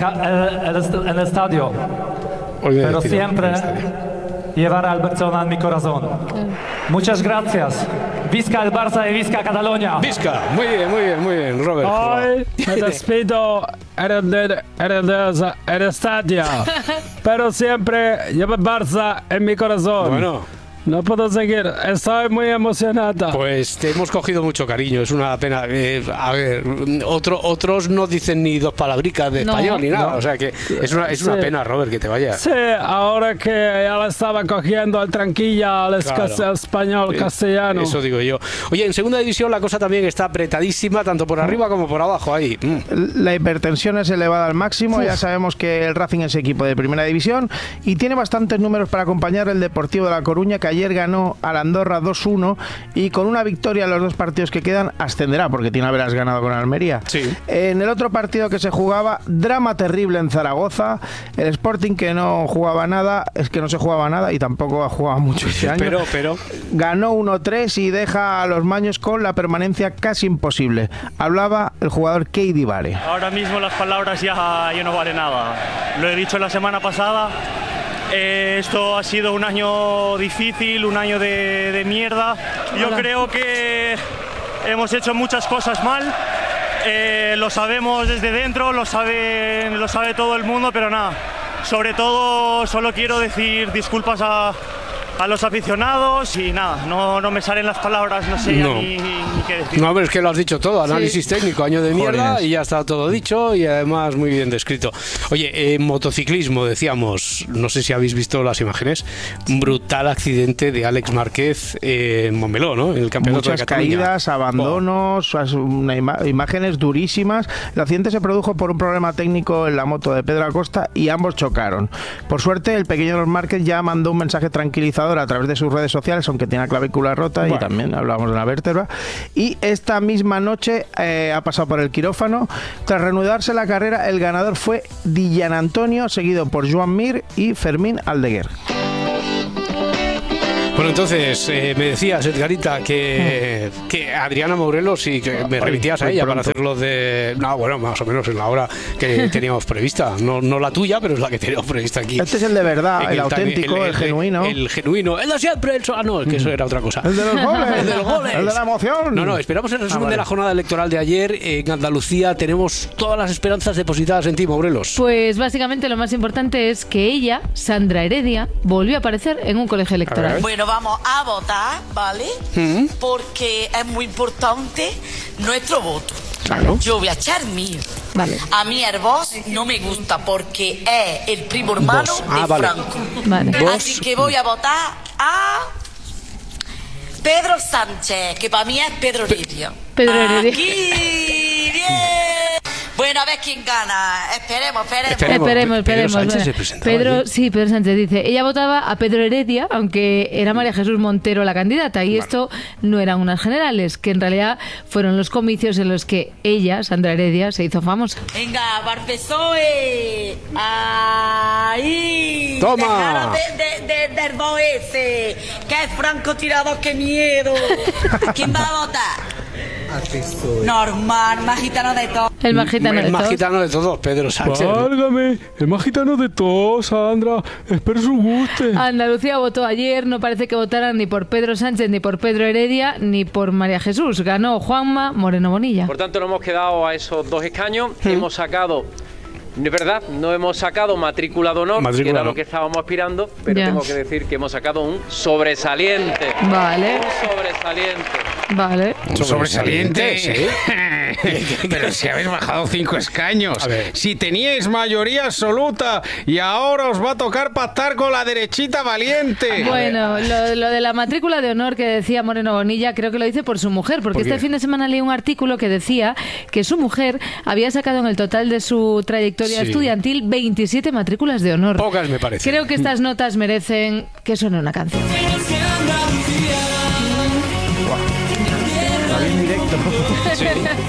el estadio, Hoy me pero despido siempre en el estadio. Llevaré al Barcelona en mi corazón. Muchas gracias. Visca el Barça y visca Cataluña. Visca, muy bien, muy bien, muy bien, Robert. Hoy me despido en el, en el, en el estadio, pero siempre llevo el Barça en mi corazón. Bueno. No puedo seguir, estoy muy emocionada. Pues te hemos cogido mucho cariño, es una pena. Eh, a ver, otro, otros no dicen ni dos palabricas de no, español ni nada, no. O sea que es una, es sí. una pena, Robert, que te vayas. Sí, ahora que ya le estaba cogiendo al tranquilla, al claro. español, castellano. Eso digo yo. Oye, en segunda división la cosa también está apretadísima, tanto por arriba como por abajo, ahí. Mm. La hipertensión es elevada al máximo, Uf. ya sabemos que el Racing es equipo de primera división y tiene bastantes números para acompañar el Deportivo de La Coruña, que ayer ganó al Andorra dos uno y con una victoria en los dos partidos que quedan ascenderá, porque tiene haberás ganado con Almería. Sí. En el otro partido que se jugaba, drama terrible en Zaragoza, el Sporting, que no jugaba nada, es que no se jugaba nada y tampoco ha jugado mucho este año, pero, pero... ganó uno tres y deja a los maños con la permanencia casi imposible. Hablaba el jugador Keidi Vare. Ahora mismo las palabras ya, ya no valen nada, lo he dicho la semana pasada. Eh, esto ha sido un año difícil, un año de, de mierda. Yo Hola. creo que hemos hecho muchas cosas mal. Eh, lo sabemos desde dentro, lo sabe, lo sabe todo el mundo, pero nada. Sobre todo, solo quiero decir disculpas a, a los aficionados y nada, no, no me salen las palabras, no sé no. ni, ni, ni qué decir. No, pero es que lo has dicho todo, análisis sí. técnico, año de mierda Jóvenes. Y ya está todo dicho y además muy bien descrito. Oye, en motociclismo decíamos, no sé si habéis visto las imágenes, un brutal accidente de Alex Márquez en Montmeló, ¿no? En el campeonato Muchas de Cataluña. caídas, abandonos, oh. una ima- imágenes durísimas. El accidente se produjo por un problema técnico en la moto de Pedro Acosta y ambos chocaron. Por suerte, el pequeño Márquez ya mandó un mensaje tranquilizador a través de sus redes sociales, aunque tiene la clavícula rota bueno. y también hablábamos de la vértebra. Y esta misma noche eh, ha pasado por el quirófano. Tras reanudarse la carrera, el ganador fue Dillan Antonio, seguido por Joan Mir y Fermín Aldeguer. Bueno, entonces, eh, me decías, Edgarita, que, que Adriana Morelos y que me remitías a ella para hacerlo de... No, bueno, más o menos en la hora que teníamos prevista. No, no la tuya, pero es la que teníamos prevista aquí. Este es el de verdad, el, el auténtico, el, el, el genuino. El, el genuino, el de siempre, el... Ah, no, que eso era otra cosa. El de los goles, el de los goles. El de la emoción. No, no, esperamos el resumen ah, vale. de la jornada electoral de ayer. En Andalucía tenemos todas las esperanzas depositadas en ti, Morelos. Pues básicamente lo más importante es que ella, Sandra Heredia, volvió a aparecer en un colegio electoral. Bueno, vamos a votar, ¿vale? ¿Mm? Porque es muy importante nuestro voto. Claro. Yo voy a echar mío. Vale. A mí el Vox no me gusta porque es el primo hermano ah, de vale. Franco. Vale. Así que voy a votar a Pedro Sánchez, que para mí es Pedro Heredia. Pedro Heredia. Aquí, bien. Bueno, a ver quién gana. Esperemos, esperemos. Esperemos, esperemos. Pedro esperemos. Sánchez se presentaba Pedro, allí. sí, Pedro Sánchez dice, ella votaba a Pedro Heredia, aunque era María Jesús Montero la candidata, y vale. esto no eran unas generales, que en realidad fueron los comicios en los que ella, Sandra Heredia, se hizo famosa. Venga, Barpesoe. Ahí. Toma. De, de, de, del Boese, que es francotirador, qué miedo. ¿Quién va a votar? Normal, más gitano de todos. El más gitano el de más todos. gitano de todos, Pedro Sánchez. Válgame, el más gitano de todos, Sandra. Espero su guste. Andalucía votó ayer, no parece que votaran ni por Pedro Sánchez, ni por Pedro Heredia, ni por María Jesús. Ganó Juanma Moreno Bonilla. Por tanto, nos hemos quedado a esos dos escaños. ¿Mm? Hemos sacado... No es verdad, no hemos sacado matrícula de honor, matrícula que era no. lo que estábamos aspirando, pero ya. tengo que decir que hemos sacado un sobresaliente. Vale. Un sobresaliente. Vale. Un sobresaliente, sí. Pero si habéis bajado cinco escaños, si teníais mayoría absoluta y ahora os va a tocar pactar con la derechita valiente. Bueno, lo, lo de la matrícula de honor que decía Moreno Bonilla, creo que lo dice por su mujer, porque ¿Por este fin de semana leí un artículo que decía que su mujer había sacado en el total de su trayectoria Sí. estudiantil veintisiete matrículas de honor. Pocas me parece. Creo que estas notas merecen que suene una canción. Sí.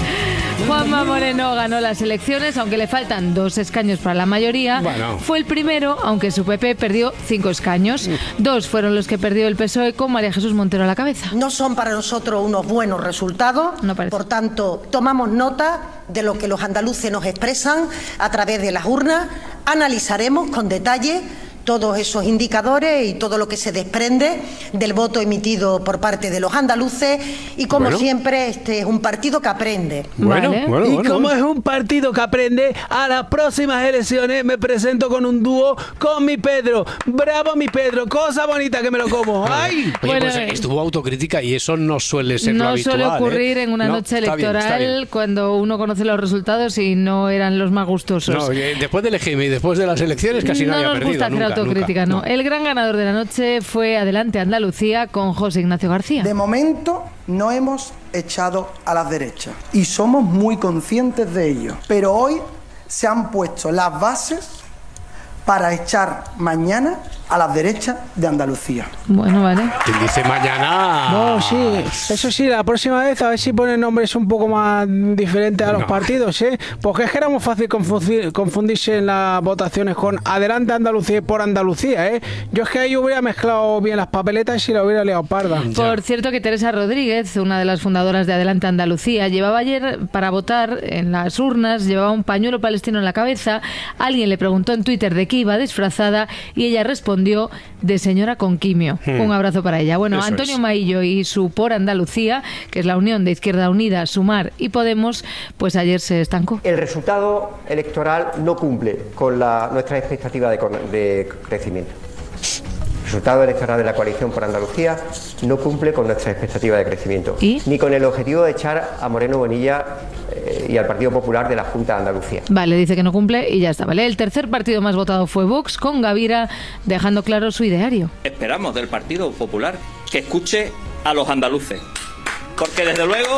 Juanma Moreno ganó las elecciones, aunque le faltan dos escaños para la mayoría. Bueno. Fue el primero, aunque su P P perdió cinco escaños. Dos fueron los que perdió el P S O E con María Jesús Montero a la cabeza. No son para nosotros unos buenos resultados. No parece. Por tanto, tomamos nota de lo que los andaluces nos expresan a través de las urnas. Analizaremos con detalle todos esos indicadores y todo lo que se desprende del voto emitido por parte de los andaluces y como bueno. siempre este es un partido que aprende. Bueno, vale. bueno, y bueno, como bueno. es un partido que aprende, a las próximas elecciones me presento con un dúo con mi Pedro. Bravo mi Pedro, cosa bonita que me lo como. ¡Ay! Oye, bueno, pues estuvo autocrítica y eso no suele ser no lo habitual. No suele ocurrir ¿eh? en una no, noche está electoral bien, está bien. cuando uno conoce los resultados y no eran los más gustosos. No, después del E G M y después de las elecciones casi no nadie ha nos perdido. gusta hacer nunca, autocrítica, nunca, no. no. El gran ganador de la noche fue Adelante Andalucía con José Ignacio García. De momento no hemos echado a las derechas y somos muy conscientes de ello, pero hoy se han puesto las bases para echar mañana a las derechas de Andalucía. Bueno, vale. ¿Quién dice mañana? No, sí, eso sí, la próxima vez a ver si ponen nombres un poco más diferentes a los no. partidos, ¿eh? Porque es que era muy fácil confundir, confundirse en las votaciones con Adelante Andalucía y por Andalucía, ¿eh? Yo es que ahí hubiera mezclado bien las papeletas y la hubiera liado parda. Por cierto que Teresa Rodríguez, una de las fundadoras de Adelante Andalucía, llevaba ayer para votar en las urnas, llevaba un pañuelo palestino en la cabeza. Alguien le preguntó en Twitter de qué iba disfrazada y ella respondió de señora con quimio. Hmm. Un abrazo para ella. Bueno, Eso Antonio es. Maillo y su Por Andalucía, que es la unión de Izquierda Unida, Sumar y Podemos, pues ayer se estancó. El resultado electoral no cumple con la, nuestra expectativa de, de crecimiento. El resultado electoral de la coalición por Andalucía no cumple con nuestra expectativa de crecimiento, ¿Y? ni con el objetivo de echar a Moreno Bonilla eh, y al Partido Popular de la Junta de Andalucía. Vale, dice que no cumple y ya está, ¿vale? El tercer partido más votado fue Vox, con Gavira dejando claro su ideario. Esperamos del Partido Popular que escuche a los andaluces, porque desde luego...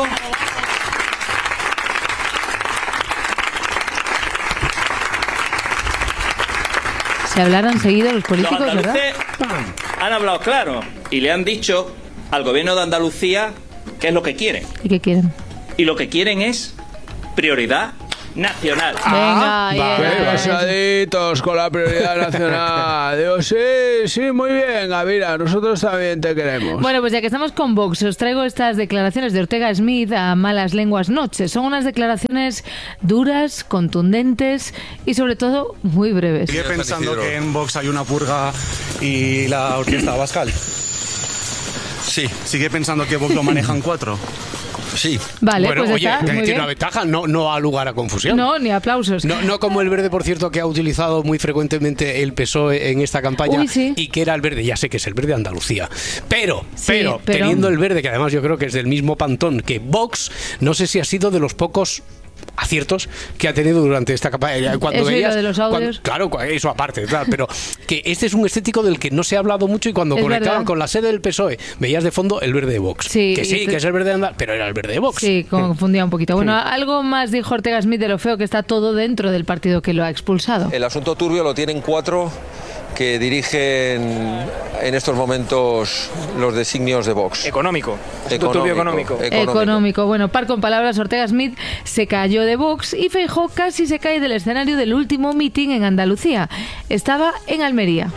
Se hablaran seguido los políticos, los ¿verdad? Han hablado claro y le han dicho al gobierno de Andalucía qué es lo que quieren. ¿Y qué quieren? Y lo que quieren es prioridad nacional. Venga, Qué pasaditos con la prioridad nacional. Digo, sí, sí, muy bien, Gavira, nosotros también te queremos. Bueno, pues ya que estamos con Vox, os traigo estas declaraciones de Ortega Smith a Malas Lenguas Noches. Son unas declaraciones duras, contundentes y sobre todo muy breves. ¿Sigue pensando que en Vox hay una purga y la orquesta Abascal? Sí. ¿Sigue pensando que Vox lo manejan cuatro? Sí. Vale, bueno, pues oye, está, muy tiene bien. una ventaja, no, no ha lugar a confusión. No, ni aplausos. No, no como el verde, por cierto, que ha utilizado muy frecuentemente el P S O E en esta campaña. Uy, sí. Y que era el verde, ya sé que es el verde de Andalucía. Pero, Sí, pero, pero- teniendo el verde, que además yo creo que es del mismo pantón que Vox, no sé si ha sido de los pocos aciertos que ha tenido durante esta campaña. Cuando Eso y veías, lo de los audios. cuando- claro, eso aparte, claro, pero que este es un estético del que no se ha hablado mucho y cuando Es conectaban verdad. con la sede del P S O E, veías de fondo el verde de Vox. Sí, que y sí, te- que es el verde de Andalucía, pero era el verde de Vox. Sí, confundía un poquito. Bueno, algo más dijo Ortega Smith de lo feo que está todo dentro del partido que lo ha expulsado. El asunto turbio lo tienen cuatro que dirigen en estos momentos los designios de Vox. Económico. Asunto turbio económico. Económico. Bueno, par con palabras, Ortega Smith se cayó de Vox y Feijóo casi se cae del escenario del último mitin en Andalucía. Estaba en Almería.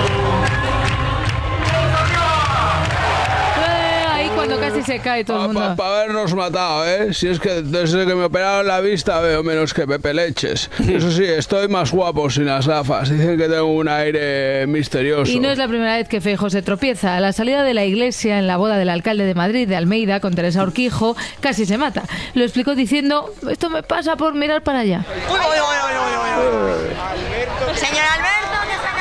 Eh, Ahí cuando casi se cae todo el mundo. Para habernos matado, ¿eh? Si es que desde que me operaron la vista veo menos que Pepe Leches. Eso sí, estoy más guapo sin las gafas. Dicen que tengo un aire misterioso. Y no es la primera vez que Feijóo se tropieza. A la salida de la iglesia, en la boda del alcalde de Madrid, de Almeida, con Teresa Urquijo, casi se mata. Lo explicó diciendo, esto me pasa por mirar para allá. Señor Alberto, que se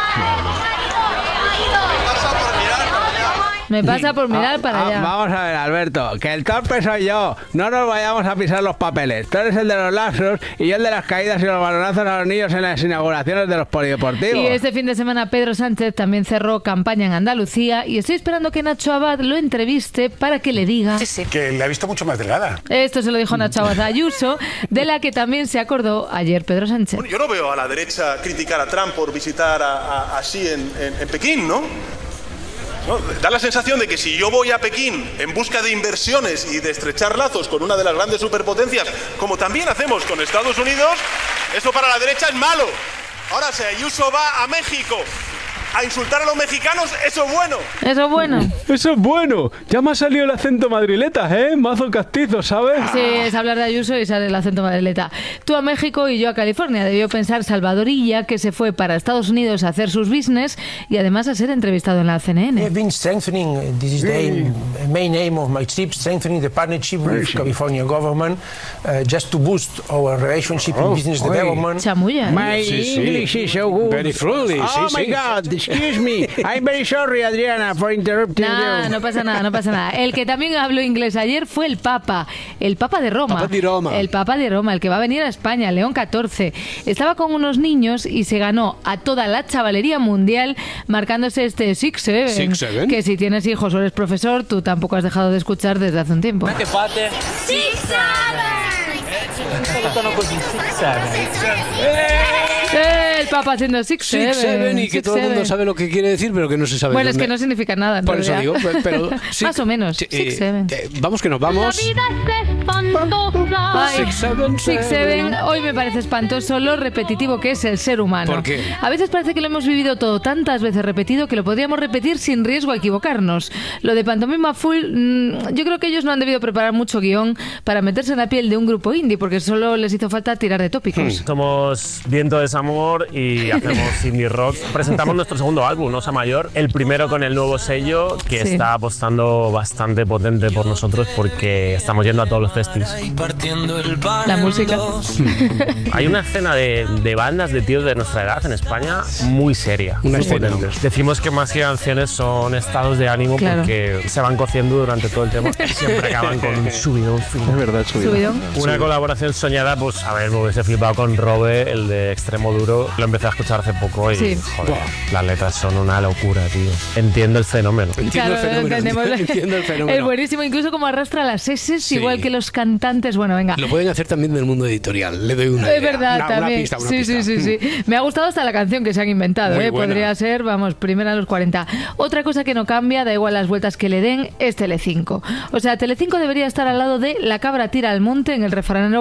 Me pasa por mirar Ah, para ah, allá. Vamos a ver, Alberto, que el torpe soy yo. No nos vayamos a pisar los papeles. Tú eres el de los lapsos y yo el de las caídas y los balonazos a los niños en las inauguraciones de los polideportivos. Y este fin de semana Pedro Sánchez también cerró campaña en Andalucía y estoy esperando que Nacho Abad lo entreviste para que le diga... Que la he visto mucho más delgada. Esto se lo dijo Nacho Abad a Ayuso, de la que también se acordó ayer Pedro Sánchez. Yo no veo a la derecha criticar a Trump por visitar a, a, a Xi en, en, en Pekín, ¿no? ¿no? Da la sensación de que si yo voy a Pekín en busca de inversiones y de estrechar lazos con una de las grandes superpotencias, como también hacemos con Estados Unidos, eso para la derecha es malo. Ahora, si Ayuso va a México a insultar a los mexicanos, eso es bueno. Eso es bueno. Eso es bueno. Ya me ha salido el acento madrileta, ¿eh? Mazo castizo, ¿sabes? Sí, es hablar de Ayuso y sale el acento madrileta. Tú a México y yo a California. Debió pensar Salvadorilla, que se fue para Estados Unidos a hacer sus business y además a ser entrevistado en la C N N. I've been strengthening, this is the main aim of my trip, strengthening the partnership with California government, uh, just to boost our relationship in business development. Chamulla. My English is so good. Very fluently, Oh sí, my sí. God, excuse me. I'm very sorry, Adriana, for interrupting Nah, you. no pasa nada, no pasa nada. El que también habló inglés ayer fue el Papa, el Papa de Roma. Papa di Roma. El Papa de Roma, el que va a venir a España, León catorce. Estaba con unos niños y se ganó a toda la chavalería mundial marcándose este six seven, Six seven. que si tienes hijos o eres profesor, tú tampoco has dejado de escuchar desde hace un tiempo. Che fate? Six Eh, el Papa haciendo six seven. Six Seven y que six, todo el mundo seven. sabe lo que quiere decir, pero que no se sabe Bueno, es dónde. que no significa nada. en Por eso digo, realidad. pero sí, Más o menos. sí, Six eh, seven. eh, vamos que nos vamos. Ay, Six, seven, Six, seven. seven. Hoy me parece espantoso lo repetitivo que es el ser humano. ¿Por qué? A veces parece que lo hemos vivido todo tantas veces repetido que lo podríamos repetir sin riesgo a equivocarnos. Lo de Pantomima Full, mmm, yo creo que ellos no han debido preparar mucho guión para meterse en la piel de un grupo indie, porque solo les hizo falta tirar de tópicos. Somos Viento de Desamor y hacemos indie rock. Presentamos nuestro segundo álbum, Osa Mayor, el primero con el nuevo sello que Sí. está apostando bastante potente por nosotros porque estamos yendo a todos los festivals. La música. Hay una escena de, de bandas de tíos de nuestra edad en España muy seria, Una muy escena. potentes. Decimos que más que canciones son estados de ánimo Claro. porque se van cociendo durante todo el tema y siempre acaban con un subidón final. Es verdad, Subidón. Una colaboración soñada, pues a ver, me hubiese flipado con Robe, el de Extremo Duro. Lo empecé a escuchar hace poco y, Sí. joder, las letras son una locura, tío. Entiendo el fenómeno. Entiendo el fenómeno. entendemos. Entiendo el fenómeno. Es buenísimo, incluso como arrastra las S, Sí. igual que los cantantes. Bueno, venga. Lo pueden hacer también del mundo editorial. Le doy una Es idea. verdad, Una- una también. pista, una sí, pista. sí, sí, sí. Me ha gustado hasta la canción que se han inventado. Muy ¿eh? buena. Podría ser, vamos, primera a los cuarenta. Otra cosa que no cambia, da igual las vueltas que le den, es Telecinco. O sea, Telecinco debería estar al lado de La cabra tira al monte en el refranero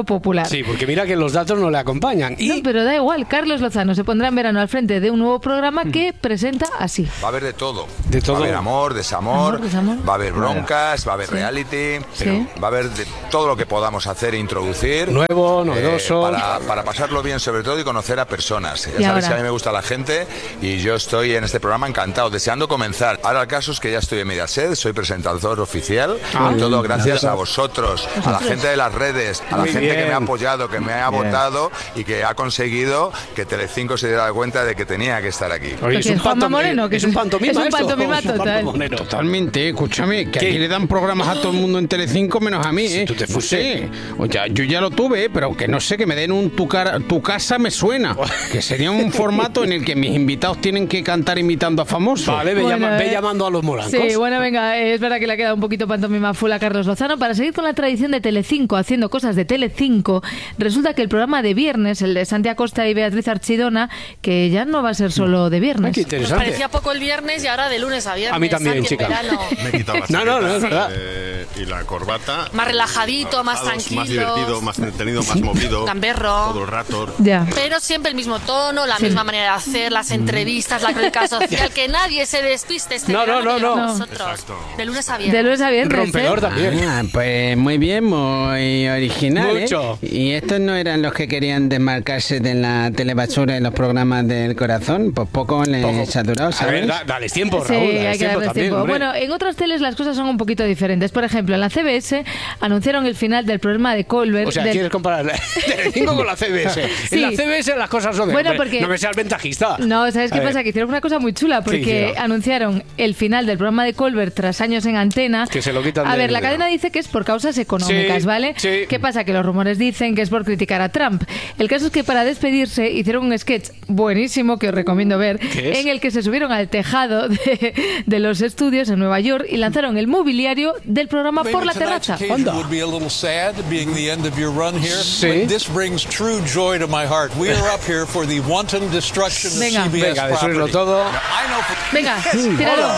popular. Sí, porque mira que los datos no le acompañan. Y... No, pero da igual, Carlos Lozano se pondrá en verano al frente de un nuevo programa que presenta así. Va a haber de todo. De todo. Va a haber amor, desamor, Amor, desamor. va a haber broncas, va a haber Sí. reality, Sí. va a haber de todo lo que podamos hacer e introducir. Nuevo, novedoso. eh, para, para pasarlo bien sobre todo y conocer a personas. Ya Y sabéis ahora. que a mí me gusta la gente y yo estoy en este programa encantado, deseando comenzar. Ahora el caso es que ya estoy en Mediaset, soy presentador oficial Ah, y todo gracias bien. a vosotros, a la gente de las redes, a la Muy gente que bien. me ha apoyado, que me ha Bien. votado y que ha conseguido que Telecinco se diera cuenta de que tenía que estar aquí. Oye, es un, Juanma pantom- Moreno, que es un pantomima es un esto. pantomima Es un total. pantomonero. Totalmente, escúchame, que ¿Qué? aquí le dan programas a todo el mundo en Telecinco menos a mí, ¿eh? tú te no fuiste. sé. O ya- yo ya lo tuve, ¿eh? Pero que no sé, que me den un tu, cara, tu casa me suena. Que sería un formato en el que mis invitados tienen que cantar imitando a famosos. Vale, ve, Bueno, llama- ve eh. llamando a los morancos. Sí, bueno, venga, es verdad que le ha quedado un poquito pantomima full a Carlos Lozano. Para seguir con la tradición de Telecinco, haciendo cosas de Telecinco, resulta que el programa de viernes, el de Santi Acosta y Beatriz Archidona, que ya no va a ser solo de Ay, viernes. qué Nos interesante. parecía poco el viernes y ahora de lunes a viernes. A mí también, Santi, en chica. verano. Me he quitado la No, no, no, es chaqueta, verdad. eh, y la corbata. Más relajadito, más Relajados, tranquilo. Más divertido, más entretenido, más movido. Gamberro. Todo el rato. Ya. Pero siempre el mismo tono, la Sí. misma manera de hacer, las entrevistas, la crónica social, que nadie se despiste este No, verano no, no, que llegamos no. nosotros. Exacto. De lunes a De viernes. lunes a viernes. Rompedor ¿eh? también. Ah, pues muy bien, muy original. ¿eh? Mucho. ¿Y estos no eran los que querían desmarcarse de la telebasura en los programas del corazón? Pues poco les Poco. saturado, A ¿sabes? ver, da- dales tiempo, Sí, Raúl. hay dales que tiempo darles también, tiempo. hombre. Bueno, en otras teles las cosas son un poquito diferentes. Por ejemplo, en la C B S anunciaron el final del programa de Colbert. O sea, del- ¿quieres comparar Telecinco con la C B S? Sí. En la C B S las cosas son de... Bueno, hombre, porque- no me seas ventajista. No, ¿sabes qué A ver. pasa? Que hicieron una cosa muy chula porque hicieron? anunciaron el final del programa de Colbert tras años en antena. Que se lo quitan A del ver, la medio. cadena dice que es por causas económicas, Sí, ¿vale? sí. ¿Qué pasa? Que los rumores dicen que es por criticar a Trump. El caso es que para despedirse hicieron un sketch buenísimo que os recomiendo ver, ¿Qué es? en el que se subieron al tejado de, de los estudios en Nueva York y lanzaron el mobiliario del programa por la terraza. Anda. would be a little sad being the end of your run here, Sí. but this brings true joy to my heart. We are up here for the wanton destruction of Venga. C B S Venga, destruirlo property. todo. I know for- Venga, tíralo.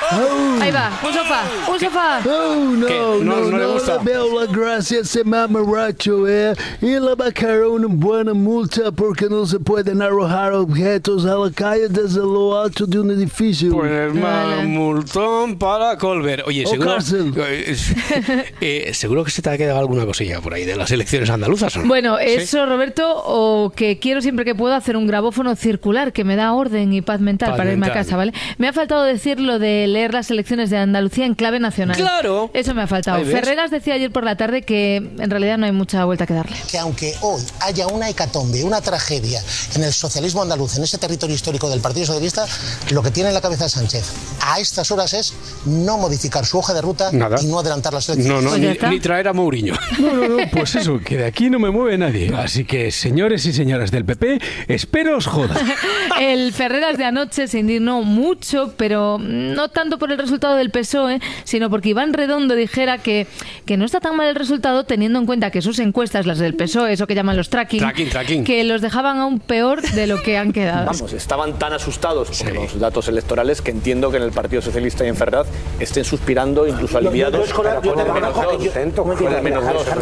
Ahí va, un sofá, un sofá. Oh, no, ¿Qué? no, No- no, no le gusta. le veo la gracia a ese mamarracho, eh. Y le va a caer una buena multa porque no se pueden arrojar objetos a la calle desde lo alto de un edificio. Pues ma- multón para Colbert. Oye, O seguro, cárcel. eh, eh, seguro que se te ha quedado alguna cosilla por ahí de las elecciones andaluzas, ¿o no? Bueno, ¿Sí? eso, Roberto, o que quiero siempre que puedo hacer un grabófono circular que me da orden y paz mental Paz para irme a mental. casa, ¿vale? Me ha faltado decir lo de leer las elecciones de Andalucía en clave nacional. ¡Claro! Eso me ha faltado. Ahí ves. Ferreras decía ayer por la tarde que en realidad no hay mucha vuelta que darle. Que aunque hoy haya una hecatombe, una tragedia en el socialismo andaluz, en ese territorio histórico del Partido Socialista, lo que tiene en la cabeza Sánchez a estas horas es no modificar su hoja de ruta Nada. y no adelantar las elecciones. No, no, Pues ya ni, está. ni traer a Mourinho. No, no, no, pues eso, que de aquí no me mueve nadie. Así que, señores y señoras del P P, espero os joda. El Ferreras de anoche se indignó mucho, pero no tanto por el resultado del P S O E, sino porque Iván Redondo dijera que, que no está tan mal el resultado teniendo en cuenta que sus encuestas, las del P S O E, eso que llaman los tracking, Tracking, tracking. que los dejaban aún peor de lo que han quedado. Vamos, estaban tan asustados por los datos electorales que entiendo que en el Partido Socialista y en Ferraz estén suspirando, incluso aliviados, con el menos dos. Con el menos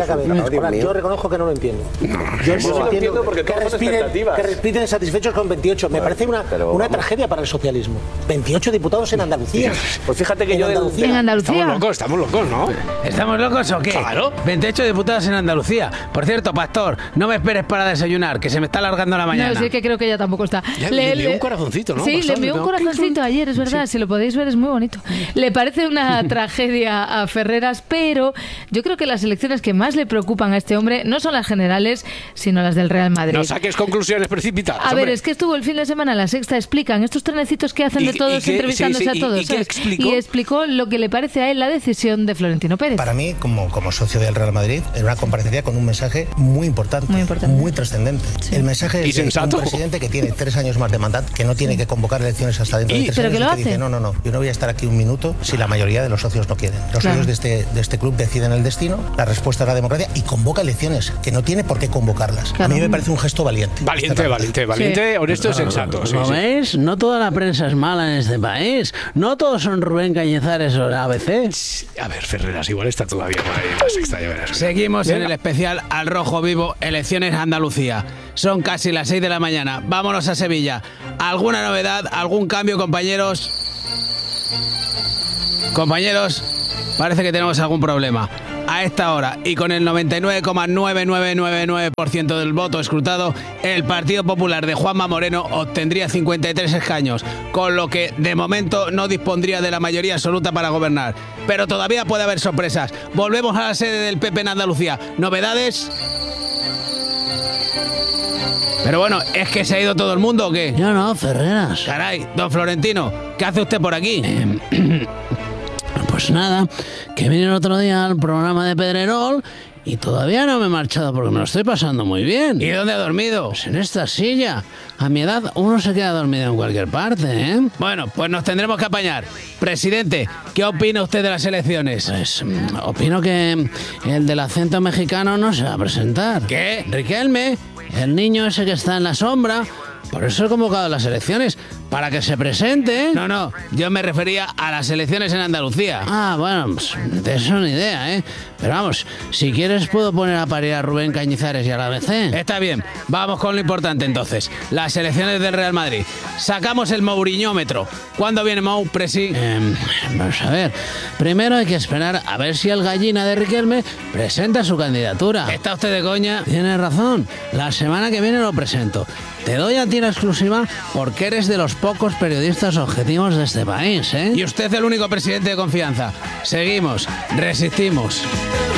dos. Yo reconozco que no lo entiendo. Yo sí lo entiendo porque que todas son respiren, expectativas. que respiren satisfechos con veintiocho. Me parece una, una tragedia para el socialismo. veintiocho diputados en Andalucía. Pues fíjate que En yo del- Andalucía. En Andalucía. Estamos locos, estamos locos, ¿no? ¿Estamos locos o qué? Claro. veintiocho diputados en Andalucía. Por cierto, Pastor, no me esperes para desayunar, que se me está alargando la mañana. No, sí que creo que ella tampoco está. Ya le envió un corazoncito, ¿no? Sí, le Pastor, envió un ¿no? corazoncito ayer, es verdad. Si lo podéis ver, es muy bonito. Le parece una tragedia a Ferreras, pero yo creo que las elecciones que más le preocupan a este hombre no son las generales, sino las del Real Madrid. No saques conclusiones precipitadas. A ver, hombre. es que estuvo el fin de semana en La Sexta Explican, estos trenecitos que hacen ¿Y- de todos y qué? entrevistándose Sí, sí, a todos. ¿y- y qué ¿sabes? explicó? Y explicó lo que le parece a él la decisión de Florentino Pérez. Para mí, como, como socio del Real Madrid, era una comparecencia con un mensaje muy importante, Muy importante. muy trascendente. El mensaje Y es de sensato. un presidente que tiene tres años más de mandato, que no tiene que convocar elecciones hasta dentro de Y- tres ¿Pero años que lo y que hace? dice, no, no, no, yo no voy a estar aquí un minuto si la mayoría de los socios no quieren. Los Claro. socios de este, de este club deciden el destino, la respuesta es la democracia y convoca elecciones, que no tiene por qué convocarlas. Claro. A mí me parece un gesto valiente. Valiente, valiente, valiente, honesto y sensato. Sí, ¿Lo sí. ves? No toda la prensa es mala en este país. No todos son Rubén Cañizares o A B C. A ver, Ferreras, igual está todavía había por ahí la sexta, ya verás. Seguimos Bien. en el especial Al Rojo Vivo, Elecciones Andalucía. Son casi las seis de la mañana. Vámonos a Sevilla. ¿Alguna novedad? ¿Algún cambio, compañeros? Compañeros, parece que tenemos algún problema. A esta hora y con el noventa y nueve coma nueve nueve nueve nueve por ciento del voto escrutado, el Partido Popular de Juanma Moreno obtendría cincuenta y tres escaños, con lo que de momento no dispondría de la mayoría absoluta para gobernar. Pero todavía puede haber sorpresas. Volvemos a la sede del P P en Andalucía. ¿Novedades? Pero bueno, ¿es que se ha ido todo el mundo o qué? Yo no, Ferreras. Caray, don Florentino, ¿qué hace usted por aquí? Eh, pues nada, que vine el otro día al programa de Pedrerol y todavía no me he marchado porque me lo estoy pasando muy bien. ¿Y dónde ha dormido? Pues en esta silla. A mi edad uno se queda dormido en cualquier parte, ¿eh? Bueno, pues nos tendremos que apañar. Presidente, ¿qué opina usted de las elecciones? Pues mm, opino que el del acento mexicano no se va a presentar. ¿Qué? Riquelme, el niño ese que está en la sombra, por eso he convocado las elecciones, para que se presente. No, no, yo me refería a las elecciones en Andalucía. Ah, bueno, pues, de eso ni idea, ¿eh? Pero vamos, si quieres puedo poner a parir a Rubén Cañizares y a la B C. Está bien, vamos con lo importante entonces. Las elecciones del Real Madrid. Sacamos el Mouriñómetro. ¿Cuándo viene Mou, Presi? Eh, vamos a ver. Primero hay que esperar a ver si el gallina de Riquelme presenta su candidatura. ¿Está usted de coña? Tienes razón. La semana que viene lo presento. Te doy a ti la exclusiva porque eres de los pocos periodistas objetivos de este país, ¿eh? Y usted es el único presidente de confianza. Seguimos, resistimos.